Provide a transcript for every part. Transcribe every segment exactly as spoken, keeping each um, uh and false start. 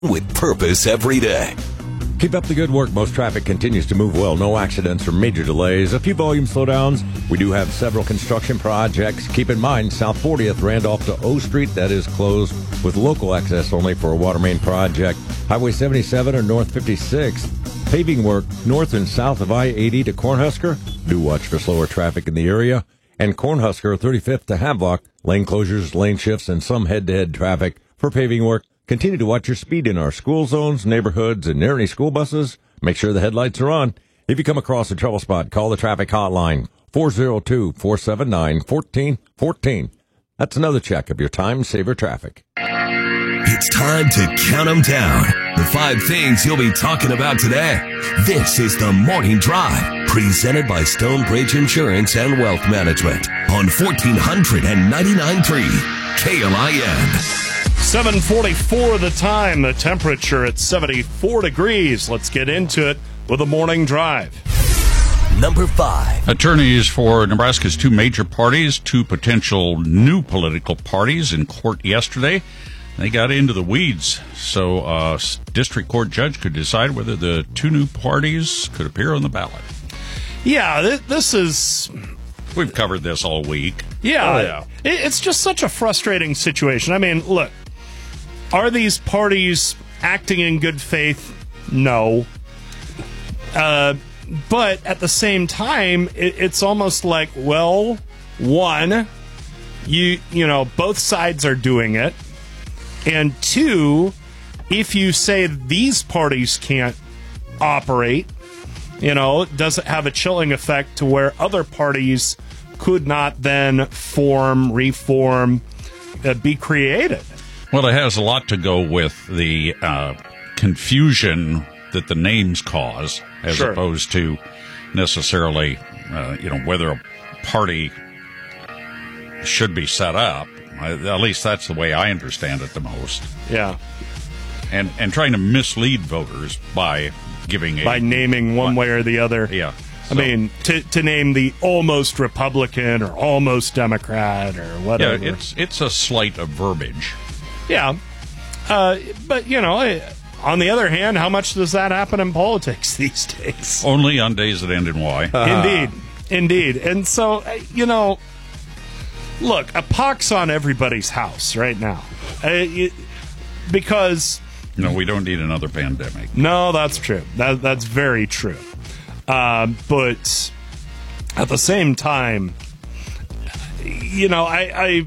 with purpose every day. Keep up the good work. Most traffic continues to move well. No accidents or major delays. A few volume slowdowns. We do have several construction projects. Keep in mind, South fortieth, Randolph to O Street, that is closed with local access only for a water main project. Highway seventy-seven or North fifty-sixth. Paving work north and south of I eighty to Cornhusker. Do watch for slower traffic in the area. And Cornhusker, thirty-fifth to Havelock. Lane closures, lane shifts, and some head-to-head traffic for paving work. Continue to watch your speed in our school zones, neighborhoods, and near any school buses. Make sure the headlights are on. If you come across a trouble spot, call the traffic hotline, four oh two, four seven nine, one four one four. That's another check of your time saver traffic. It's time to count them down. The five things you'll be talking about today. This is the Morning Drive, presented by Stonebridge Insurance and Wealth Management on fourteen ninety-nine point three K L I N. seven forty-four the time, the temperature at seventy-four degrees. Let's get into it with a Morning Drive. Number five. Attorneys for Nebraska's two major parties, two potential new political parties in court yesterday. They got into the weeds, so a district court judge could decide whether the two new parties could appear on the ballot. Yeah, th- this is... We've covered this all week. Yeah, oh, yeah. It, it's just such a frustrating situation. I mean, look, are these parties acting in good faith? No. Uh, but at the same time, it, it's almost like, well, one, you you know, both sides are doing it. And two, if you say these parties can't operate, you know, does it have a chilling effect to where other parties could not then form, reform, uh, be created? Well, it has a lot to go with the uh, confusion that the names cause, as Sure. opposed to necessarily, uh, you know, whether a party should be set up. At least that's the way I understand it the most. Yeah. And and trying to mislead voters by giving a... By naming one way or the other. Yeah. I mean, to to name the almost Republican or almost Democrat or whatever. Yeah, it's, it's a slight of verbiage. Yeah. Uh, but, you know, on the other hand, how much does that happen in politics these days? Only on days that end in Y. Indeed. Indeed. And so, you know... Look, a pox on everybody's house right now. Uh, it, because... No, we don't need another pandemic. No, that's true. That, that's very true. Uh, but at the same time, you know, I... I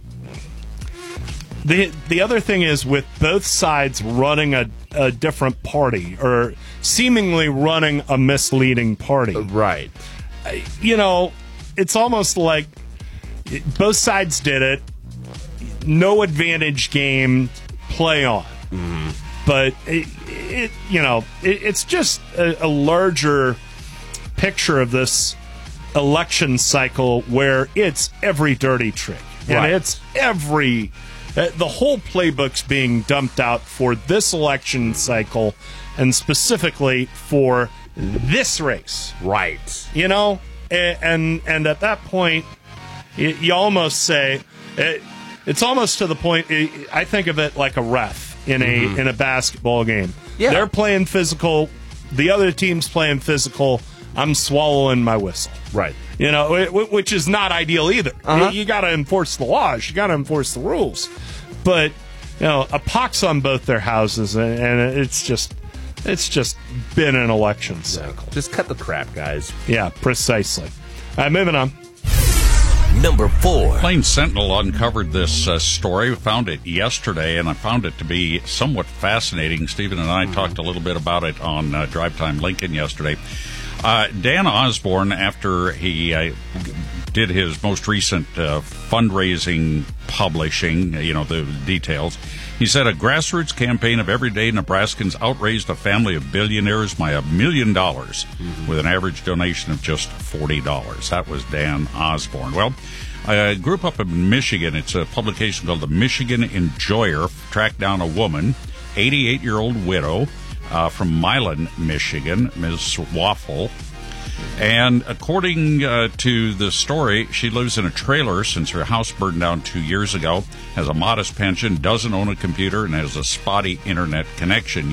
the, the other thing is with both sides running a, a different party or seemingly running a misleading party. Right. You know, it's almost like both sides did it. No advantage game, play on. Mm-hmm. But, it, it, you know, it, it's just a, a larger picture of this election cycle where it's every dirty trick. And Right. it's every... Uh, the whole playbook's being dumped out for this election cycle and specifically for this race. Right. You know? And, and, and at that point... You almost say it, it's almost to the point. I think of it like a ref in a mm-hmm. in a basketball game. Yeah. They're playing physical. The other team's playing physical. I'm swallowing my whistle. Right. You know, which is not ideal either. Uh-huh. You, you got to enforce the laws. You got to enforce the rules. But you know, a pox on both their houses, and it's just it's just been an election cycle. Just cut the crap, guys. Yeah, precisely. All right, moving on. Number four. Plain Sentinel uncovered this uh, story, found it yesterday, and I found it to be somewhat fascinating. Stephen and I mm-hmm. talked a little bit about it on uh, Drive Time Lincoln yesterday. Uh, Dan Osborne, after he uh, did his most recent uh, fundraising publishing, you know, the details, he said a grassroots campaign of everyday Nebraskans outraised a family of billionaires by a million dollars mm-hmm. with an average donation of just forty dollars. That was Dan Osborne. Well, a group up in Michigan, it's a publication called the Michigan Enjoyer, tracked down a woman, eighty-eight-year-old widow uh, from Milan, Michigan, Miz Waffle. And according uh, to the story, she lives in a trailer since her house burned down two years ago, has a modest pension, doesn't own a computer, and has a spotty internet connection.